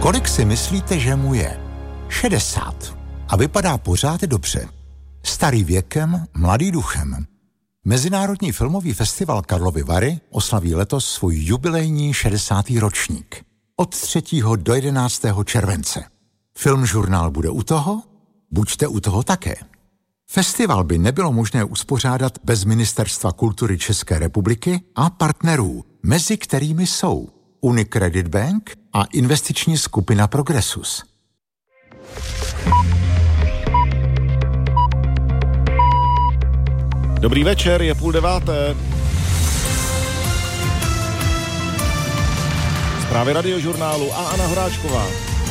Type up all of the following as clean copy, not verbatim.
Kolik si myslíte, že mu je? 60. A vypadá pořád dobře. Starý věkem, mladý duchem. Mezinárodní filmový festival Karlovy Vary oslaví letos svůj jubilejní 60. ročník. Od 3. do 11. července. Filmžurnál bude u toho? Buďte u toho také. Festival by nebylo možné uspořádat bez Ministerstva kultury České republiky a partnerů, mezi kterými jsou Unicredit Bank a investiční skupina Progressus. Dobrý večer, je 8:30. Zprávy Radiožurnálu a Anna Horáčková.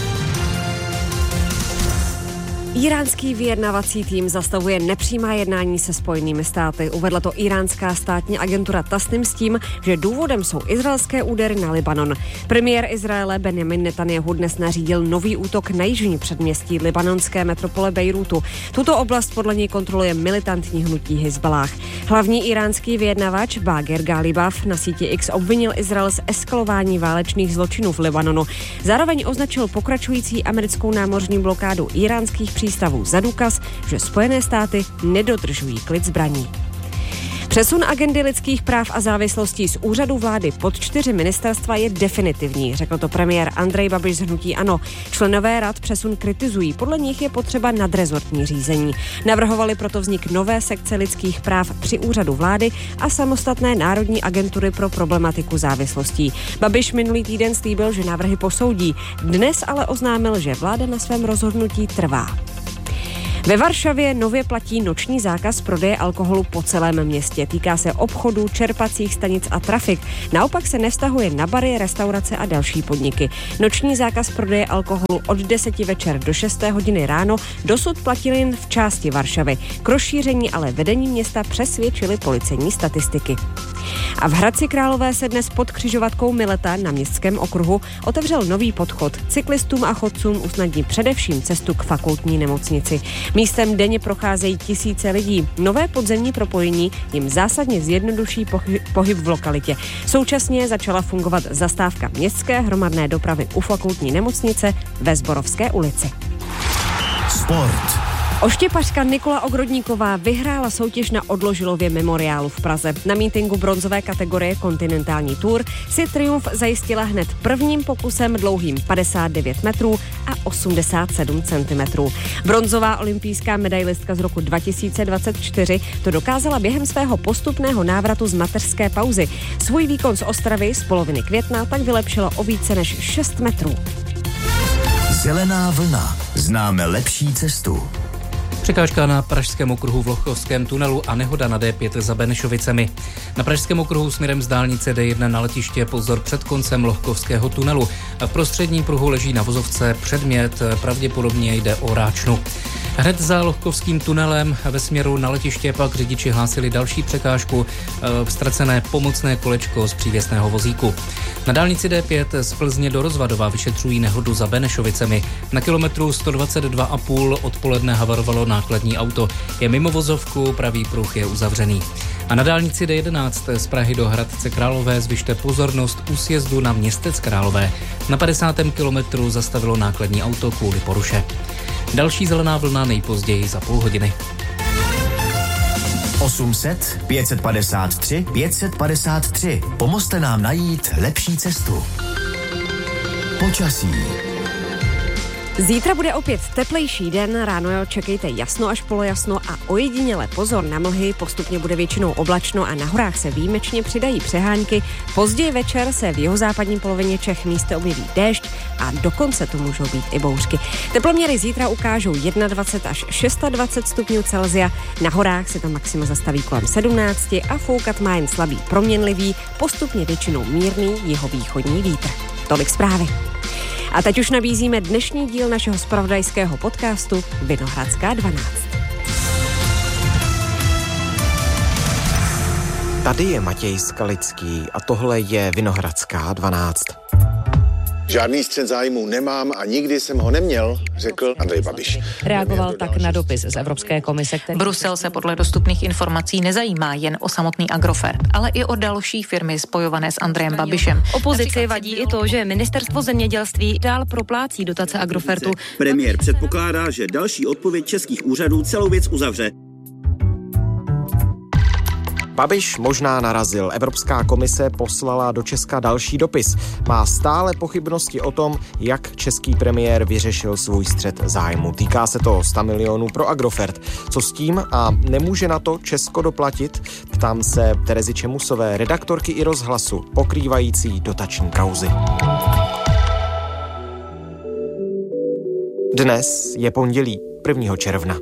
Iránský vyjednávací tým zastavuje nepřímá jednání se Spojenými státy. Uvedla to iránská státní agentura Tasnim s tím, že důvodem jsou izraelské údery na Libanon. Premiér Izraele Benjamin Netanjahu dnes nařídil nový útok na jižní předměstí libanonské metropole Bejrútu. Tuto oblast podle něj kontroluje militantní hnutí Hizballáh. Hlavní iránský vyjednavač Bagher Ghalibaf na síti X obvinil Izrael z eskalování válečných zločinů v Libanonu. Zároveň označil pokračující americkou námořní blokádu iránských přístavů za důkaz, že Spojené státy nedodržují klid zbraní. Přesun agendy lidských práv a závislostí z úřadu vlády pod 4 ministerstva je definitivní, řekl to premiér Andrej Babiš z hnutí ANO. Členové rad přesun kritizují, podle nich je potřeba nadrezortní řízení. Navrhovali proto vznik nové sekce lidských práv při úřadu vlády a samostatné národní agentury pro problematiku závislostí. Babiš minulý týden slíbil, že návrhy posoudí. Dnes ale oznámil, že vláda na svém rozhodnutí trvá. Ve Varšavě nově platí noční zákaz prodeje alkoholu po celém městě. Týká se obchodů, čerpacích stanic a trafik. Naopak se nevztahuje na bary, restaurace a další podniky. Noční zákaz prodeje alkoholu od 10 večer do 6 hodiny ráno dosud platil jen v části Varšavy. K rozšíření ale vedení města přesvědčili policejní statistiky. A v Hradci Králové se dnes pod křižovatkou Mileta na Městském okruhu otevřel nový podchod. Cyklistům a chodcům usnadní především cestu k fakultní nemocnici. Místem denně procházejí tisíce lidí. Nové podzemní propojení jim zásadně zjednoduší pohyb v lokalitě. Současně začala fungovat zastávka městské hromadné dopravy u fakultní nemocnice ve Zborovské ulici. Sport. Oštěpařka Nikola Ogrodníková vyhrála soutěž na Odložilově memoriálu v Praze. Na mítinku bronzové kategorie Kontinentální Tour si triumf zajistila hned prvním pokusem dlouhým 59 metrů a 87 cm. Bronzová olympijská medailistka z roku 2024 to dokázala během svého postupného návratu z mateřské pauzy. Svůj výkon z Ostravy z poloviny května tak vylepšila o více než 6 metrů. Zelená vlna. Známe lepší cestu. Překážka na Pražském okruhu v Lochkovském tunelu a nehoda na D5 za Benešovicemi. Na Pražském okruhu směrem z dálnice D1 na letiště pozor před koncem Lochkovského tunelu. V prostředním pruhu leží na vozovce předmět, pravděpodobně jde o ráčnu. Hned za Lochkovským tunelem ve směru na letiště pak řidiči hlásili další překážku, ztracené pomocné kolečko z přívěsného vozíku. Na dálnici D5 z Plzně do Rozvadova vyšetřují nehodu za Benešovicemi. Na kilometru 122,5 odpoledne havarovalo nákladní auto. Je mimo vozovku, pravý pruh je uzavřený. A na dálnici D11 z Prahy do Hradce Králové zvyšte pozornost u sjezdu na Městec Králové. Na 50. kilometru zastavilo nákladní auto kvůli poruše. Další zelená vlna nejpozději za půl hodiny. 800 553 553. Pomozte nám najít lepší cestu. Počasí. Zítra bude opět teplejší den, ráno čekejte jasno až polojasno a ojediněle pozor na mlhy, postupně bude většinou oblačno a na horách se výjimečně přidají přehánky. Později večer se v jihozápadní polovině Čech místy objeví déšť a dokonce to můžou být i bouřky. Teploměry zítra ukážou 21 až 26 stupňů Celsia, na horách se tam maxima zastaví kolem 17 a foukat má jen slabý proměnlivý, postupně většinou mírný jihovýchodní vítr. Tolik zprávy. A teď už nabízíme dnešní díl našeho zpravodajského podcastu Vinohradská 12. Tady je Matěj Skalický a tohle je Vinohradská 12. Žádný střet zájmů nemám a nikdy jsem ho neměl, řekl Andrej Babiš. Reagoval tak na dopis z Evropské komise, který... Brusel se podle dostupných informací nezajímá jen o samotný Agrofert, ale i o další firmy spojované s Andrejem Babišem. Opozici vadí i to, že ministerstvo zemědělství dál proplácí dotace Agrofertu. Premiér předpokládá, že další odpověď českých úřadů celou věc uzavře. Babiš možná narazil. Evropská komise poslala do Česka další dopis. Má stále pochybnosti o tom, jak český premiér vyřešil svůj střet zájmu. Týká se to 100 milionů pro Agrofert. Co s tím a nemůže na to Česko doplatit? Ptám se Terezy Čemusové, redaktorky i Rozhlasu, pokrývající dotační kauzy. Dnes je pondělí 1. června.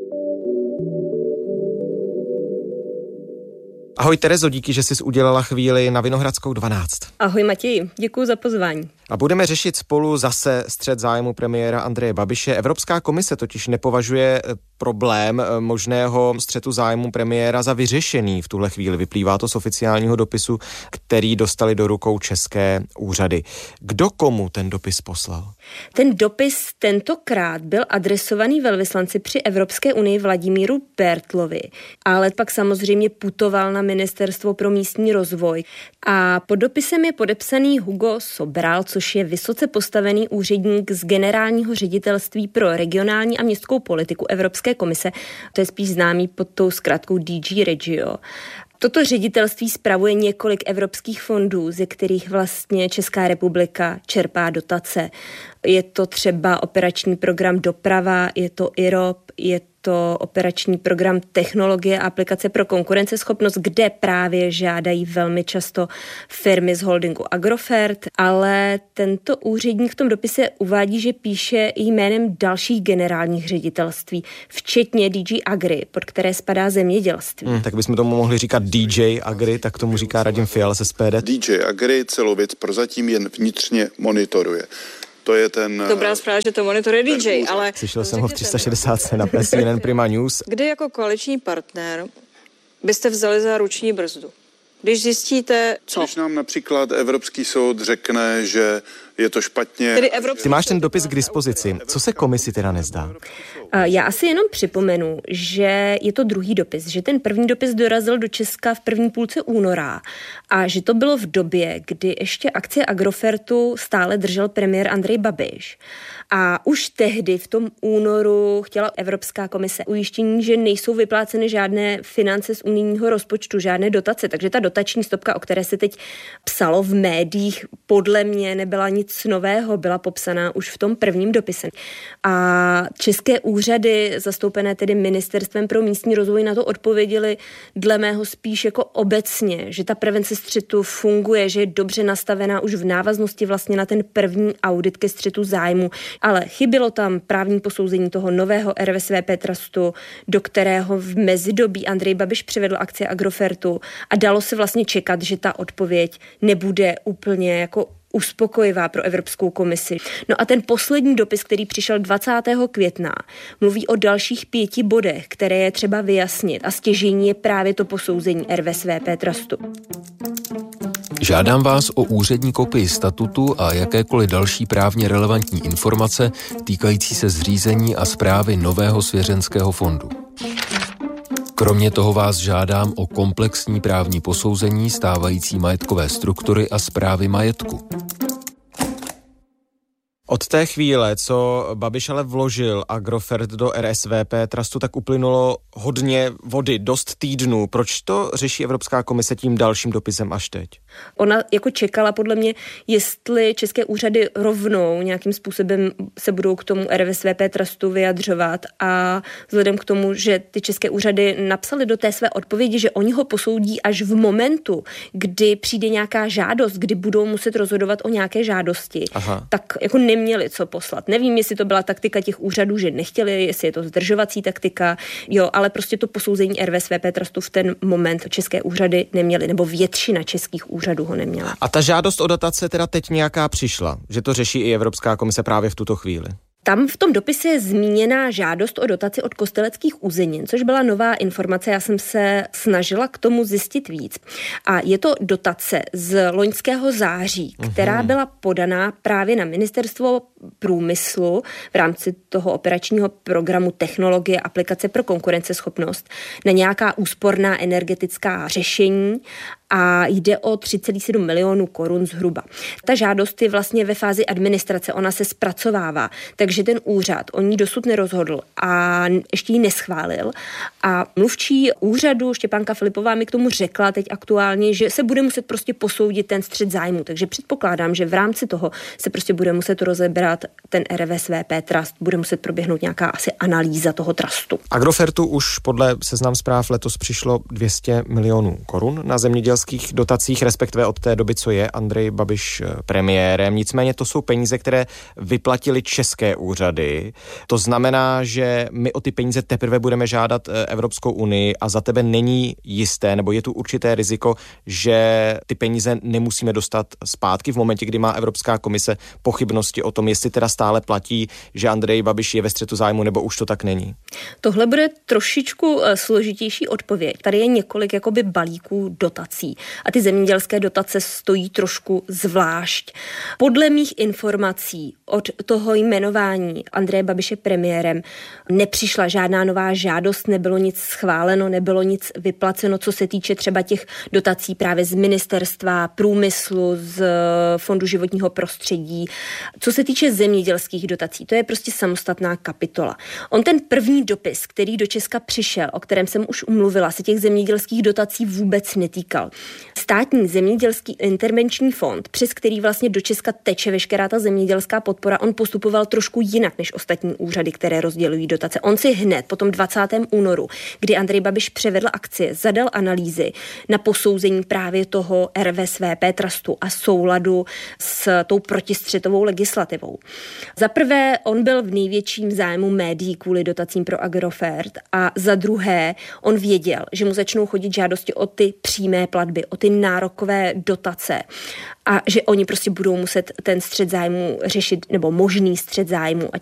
Ahoj Terezo, díky, že jsi udělala chvíli na Vinohradskou 12. Ahoj Matěji, děkuji za pozvání. A budeme řešit spolu zase střet zájmu premiéra Andreje Babiše. Evropská komise totiž nepovažuje problém možného střetu zájmu premiéra za vyřešený v tuhle chvíli. Vyplývá to z oficiálního dopisu, který dostali do rukou české úřady. Kdo komu ten dopis poslal? Ten dopis tentokrát byl adresovaný velvyslanci při Evropské unii Vladimíru Bertlovi, ale pak samozřejmě putoval na Ministerstvo pro místní rozvoj. A pod dopisem je podepsaný Hugo Sobral, což je vysoce postavený úředník z Generálního ředitelství pro regionální a městskou politiku Evropské komise. To je spíš známý pod tou zkratkou DG Regio. Toto ředitelství spravuje několik evropských fondů, ze kterých vlastně Česká republika čerpá dotace. Je to třeba operační program Doprava, je to IROP, je to operační program Technologie a aplikace pro konkurenceschopnost, kde právě žádají velmi často firmy z holdingu Agrofert, ale tento úředník v tom dopise uvádí, že píše jménem dalších generálních ředitelství, včetně DG Agri, pod které spadá zemědělství. Tak bychom tomu mohli říkat DJ Agri, tak tomu říká Radim Fiala z SPD. DJ Agri celou věc prozatím jen vnitřně monitoruje. To je ten... Dobrá zpráva, že to monitoruje DJ, ale... Slyšel jsem ho v 360 na CNN Prima News. Kdy jako koaliční partner byste vzali za ruční brzdu? Když zjistíte, co? Když nám například Evropský soud řekne, že je to špatně... Ty máš ten dopis k dispozici. Co se komisi teda nezdá? Já asi jenom připomenu, že je to druhý dopis, že ten první dopis dorazil do Česka v první půlce února a že to bylo v době, kdy ještě akcie Agrofertu stále držel premiér Andrej Babiš. A už tehdy v tom únoru chtěla Evropská komise ujištění, že nejsou vypláceny žádné finance z unijního rozpočtu, žádné dotace, takže ta dotační stopka, o které se teď psalo v médiích, podle mě nebyla nic nového, byla popsaná už v tom prvním dopise. A české úřady, zastoupené tedy Ministerstvem pro místní rozvoj, na to odpověděli dle mého spíš jako obecně, že ta prevence střetu funguje, že je dobře nastavená už v návaznosti vlastně na ten první audit ke střetu zájmu, ale chybělo tam právní posouzení toho nového RVSVP trustu, do kterého v mezidobí Andrej Babiš přivedl akcie Agrofertu a dalo se vlastně čekat, že ta odpověď nebude úplně jako uspokojivá pro Evropskou komisi. No a ten poslední dopis, který přišel 20. května, mluví o dalších 5 bodech, které je třeba vyjasnit a stěžejní je právě to posouzení RVSVP trustu. Žádám vás o úřední kopii statutu a jakékoliv další právně relevantní informace týkající se zřízení a správy nového svěřenského fondu. Kromě toho vás žádám o komplexní právní posouzení stávající majetkové struktury a správy majetku. Od té chvíle, co Babiš ale vložil Agrofert do RSVP trustu, tak uplynulo hodně vody, dost týdnů. Proč to řeší Evropská komise tím dalším dopisem až teď? Ona jako čekala podle mě, jestli české úřady rovnou nějakým způsobem se budou k tomu RSVP trustu vyjadřovat a vzhledem k tomu, že ty české úřady napsaly do té své odpovědi, že oni ho posoudí až v momentu, kdy přijde nějaká žádost, kdy budou muset rozhodovat o nějaké žádosti, tak jako neměli co poslat. Nevím, jestli to byla taktika těch úřadů, že nechtěli, jestli je to zdržovací taktika, jo, ale prostě to posouzení RVSVP trustu v ten moment české úřady neměly, nebo většina českých úřadů ho neměla. A ta žádost o dotace teda teď nějaká přišla, že to řeší i Evropská komise právě v tuto chvíli? Tam v tom dopise je zmíněná žádost o dotaci od Kosteleckých uzenin, což byla nová informace, já jsem se snažila k tomu zjistit víc. A je to dotace z loňského září, která byla podaná právě na Ministerstvo průmyslu v rámci toho operačního programu Technologie aplikace pro konkurenceschopnost na nějaká úsporná energetická řešení a jde o 3,7 milionů korun zhruba. Ta žádost je vlastně ve fázi administrace, ona se zpracovává, takže ten úřad o ní dosud nerozhodl a ještě ji neschválil. A mluvčí úřadu Štěpánka Filipová mi k tomu řekla teď aktuálně, že se bude muset prostě posoudit ten střet zájmu, takže předpokládám, že v rámci toho se prostě bude muset rozebrat ten RVSVP trust, bude muset proběhnout nějaká asi analýza toho trustu. Agrofertu už podle Seznam Zpráv letos přišlo 200 milionů korun na zemědělských dotacích, respektive od té doby, co je Andrej Babiš premiérem. Nicméně to jsou peníze, které vyplatily české úřady. To znamená, že my o ty peníze teprve budeme žádat Evropskou unii a za tebe není jisté, nebo je tu určité riziko, že ty peníze nemusíme dostat zpátky v momentě, kdy má Evropská komise pochybnosti o tom, jestli teda stále platí, že Andrej Babiš je ve střetu zájmu, nebo už to tak není? Tohle bude trošičku složitější odpověď. Tady je několik jakoby balíků dotací a ty zemědělské dotace stojí trošku zvlášť. Podle mých informací od toho jmenování Andreje Babiše premiérem nepřišla žádná nová žádost, nebylo nic schváleno, nebylo nic vyplaceno, co se týče třeba těch dotací právě z Ministerstva průmyslu, z Fondu životního prostředí. Co se týče zemědělských dotací, to je prostě samostatná kapitola. On ten první dopis, který do Česka přišel, o kterém jsem už umluvila, se těch zemědělských dotací vůbec netýkal. Státní zemědělský intervenční fond, přes který vlastně do Česka teče veškerá ta zemědělská podpora, on postupoval trošku jinak než ostatní úřady, které rozdělují dotace. On si hned po tom 20. únoru, kdy Andrej Babiš převedl akcie, zadal analýzy na posouzení právě toho RVSVP trustu a souladu s tou protistřetovou legislativou. Za prvé, on byl v největším zájmu médií kvůli dotacím pro Agrofert a za druhé, on věděl, že mu začnou chodit žádosti o ty přímé platby, o ty nárokové dotace a že oni prostě budou muset ten střet zájmu řešit, nebo možný střet zájmu, ať